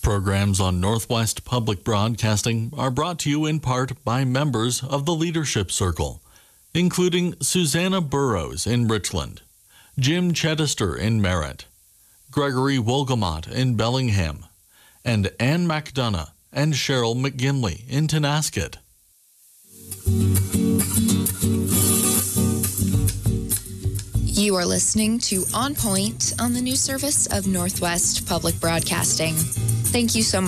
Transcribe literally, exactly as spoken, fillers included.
Programs on Northwest Public Broadcasting are brought to you in part by members of the Leadership Circle, including Susanna Burrows in Richland, Jim Chedester in Merritt, Gregory Wolgamott in Bellingham, and Ann McDonough and Cheryl McGinley in Tonasket. You are listening to On Point on the news service of Northwest Public Broadcasting. Thank you so much.